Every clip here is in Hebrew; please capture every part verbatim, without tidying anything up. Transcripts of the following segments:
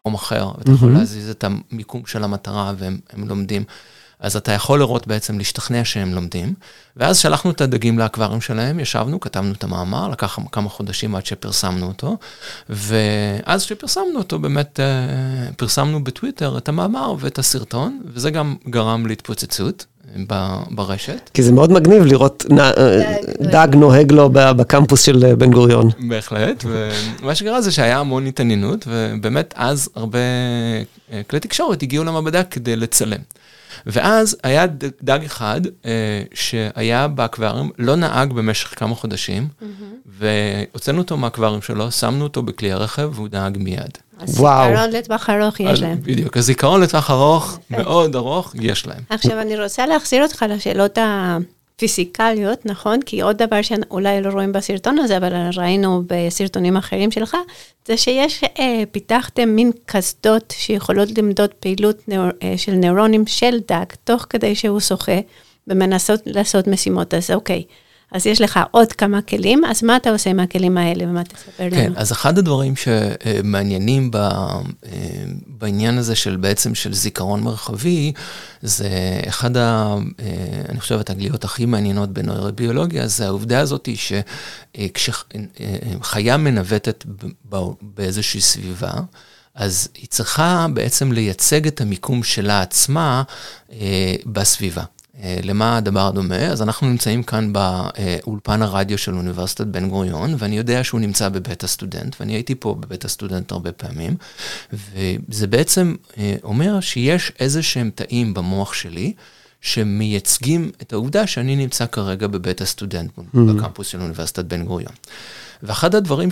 למקום אחר, ואתה יכול להזיז את המיקום של המטרה, והם לומדים. אז אתה יכול לראות בעצם, להשתכנע שהם לומדים, ואז שלחנו את הדגים לאקווריום שלהם, ישבנו, כתבנו את המאמר, לקח כמה חודשים עד שפרסמנו אותו, ואז שפרסמנו אותו, באמת פרסמנו בטוויטר את המאמר ואת הסרטון, וזה גם גרם להתפוצצות ברשת. כי זה מאוד מגניב לראות דג נוהג לו בקמפוס של בן גוריון. בהחלט, ומה שקרה זה שהיה המון התעניינות, ובאמת אז הרבה כלי תקשורת הגיעו למעבדה כדי לצלם. ואז היה דג אחד שהיה באקווריום, לא נהג במשך כמה חודשים, והוצאנו אותו מהאקווריום שלו, שמנו אותו בכלי הרכב, והוא נהג מיד. הזיכרון לטווח ארוך יש להם. בדיוק, הזיכרון לטווח ארוך, מאוד ארוך, יש להם. עכשיו אני רוצה להחזיר אותך לשאלות הפיזיקליות, נכון? כי עוד דבר שאולי לא רואים בסרטון הזה, אבל ראינו בסרטונים אחרים שלך, זה שיש, פיתחתם מין קסדות שיכולות למדוד פעילות של נוירונים של דג, תוך כדי שהוא שוחה, ומנסות לעשות משימות. אז אוקיי, אז יש לך עוד כמה כלים, אז מה אתה עושה עם הכלים האלה, ומה תספר לנו? כן, אז אחד הדברים שמעניינים בעניין הזה של בעצם של זיכרון מרחבי, זה אחד ה... אני חושב, התגליות הכי מעניינות בנוירוביולוגיה, זה העובדה הזאת שכשחיה מנווטת באיזושהי סביבה, אז היא צריכה בעצם לייצג את המיקום שלה עצמה בסביבה. למה הדבר דומה? אז אנחנו נמצאים כאן באולפן הרדיו של אוניברסיטת בן גוריון, ואני יודע שהוא נמצא בבית הסטודנט, ואני הייתי פה בבית הסטודנט הרבה פעמים, וזה בעצם אומר שיש איזה שהם תאים במוח שלי, שמייצגים את העובדה שאני נמצא כרגע בבית הסטודנט, בקמפוס של אוניברסיטת בן גוריון. ואחד הדברים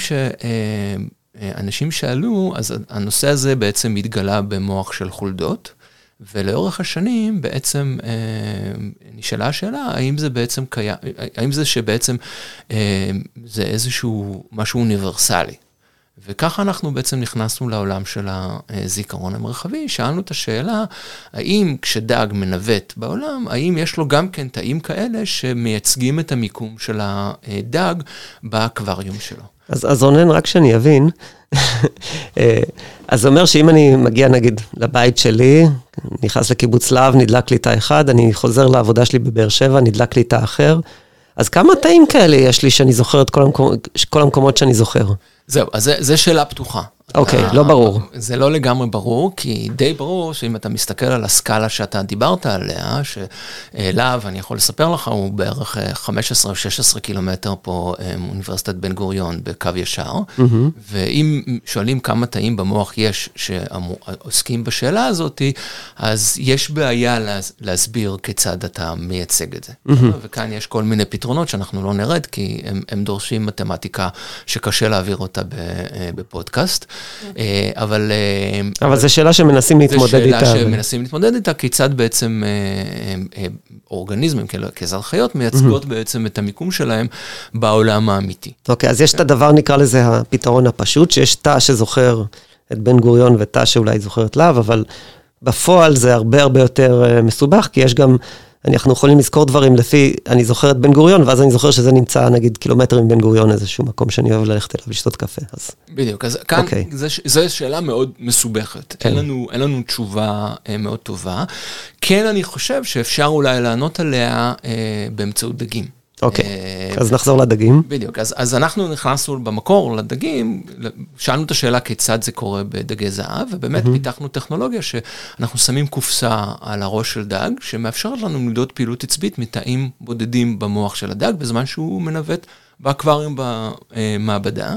שאנשים שאלו, אז הנושא הזה בעצם מתגלה במוח של חולדות, ולאורך השנים בעצם אה, נשאלה השאלה, האם זה בעצם קיים, האם זה שבעצם אה, זה איזשהו משהו אוניברסלי. וככה אנחנו בעצם נכנסנו לעולם של הזיכרון המרחבי, שאלנו את השאלה, האם כשדג מנווט בעולם, האם יש לו גם כן תאים כאלה שמייצגים את המיקום של הדג באקווריום שלו. אז, אז רונן, רק שאני אבין, אז זה אומר שאם אני מגיע נגיד לבית שלי, נכנס לקיבוץ להב, נדלק לי תא אחד, אני חוזר לעבודה שלי בבאר שבע, נדלק לי תא אחר, אז כמה תאים כאלה יש לי שאני זוכר את כל, המקומ... כל המקומות שאני זוכר? זהו, אז זה, זה שאלה פתוחה. אוקיי, לא ברור. זה לא לגמרי ברור, כי די ברור שאם אתה מסתכל על הסקאלה שאתה דיברת עליה, שלהב, אני יכול לספר לך, הוא בערך חמש עשרה או שש עשרה קילומטר פה מאוניברסיטת בן גוריון בקו ישר, ואם שואלים כמה תאים במוח יש שעוסקים בשאלה הזאת, אז יש בעיה להסביר כיצד אתה מייצג את זה. וכאן יש כל מיני פתרונות שאנחנו לא נרד, כי הם, הם דורשים מתמטיקה שקשה להעביר אותה בפודקאסט. אבל אבל זו שאלה שמנסים להתמודד איתה. זו שאלה שמנסים להתמודד איתה, כיצד בעצם אורגניזמים, כיצד חיות, מייצגות בעצם את המיקום שלהם בעולם האמיתי. אוקיי, אז יש את הדבר, נקרא לזה הפתרון הפשוט, שיש תא שזוכר את בן גוריון ותא שאולי זוכר את להב, אבל בפועל זה הרבה הרבה יותר מסובך, כי יש גם, אנחנו יכולים לזכור דברים לפי, אני זוכר את בן גוריון, ואז אני זוכר שזה נמצא, נגיד, קילומטרים בן גוריון, איזשהו מקום שאני אוהב ללכת אליו, לשתות קפה. אז... בדיוק, אז כאן, okay. זו שאלה מאוד מסובכת. כן. אין לנו, אין לנו תשובה אה, מאוד טובה. כן, אני חושב שאפשר אולי לענות עליה אה, באמצעות דגים. אוקיי, אז נחזור לדגים. בדיוק, אז, אז אנחנו נכנסנו במקור לדגים, שאלנו את השאלה כיצד זה קורה בדגי זהב, ובאמת פיתחנו טכנולוגיה שאנחנו שמים קופסה על הראש של דג, שמאפשרת לנו למדוד פעילות עצבית מתאים בודדים במוח של הדג, בזמן שהוא מנווט באקווריום במעבדה,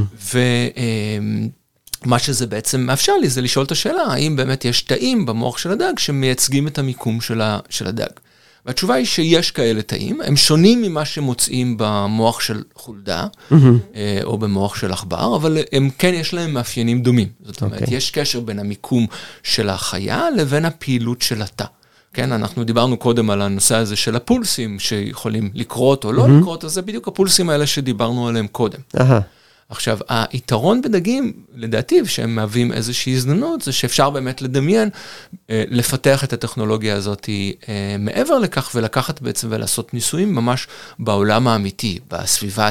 ומה שזה בעצם מאפשר לי זה לשאול את השאלה, האם באמת יש תאים במוח של הדג שמייצגים את המיקום של הדג. והתשובה היא שיש כאלה תאים, הם שונים ממה שמוצאים במוח של חולדה, או במוח של עכבר, אבל הם כן יש להם מאפיינים דומים. זאת אומרת, יש קשר בין המיקום של החיה לבין הפעילות של התא. כן, אנחנו דיברנו קודם על הנושא הזה של הפולסים, שיכולים לקרות או לא לקרות, אז זה בדיוק הפולסים האלה שדיברנו עליהם קודם. עכשיו, היתרון בדגים, לדעתי, שהם מהווים איזושהי הזדמנות, זה שאפשר באמת לדמיין, לפתח את הטכנולוגיה הזאת מעבר לכך, ולקחת בעצם ולעשות ניסויים ממש בעולם האמיתי, בסביבה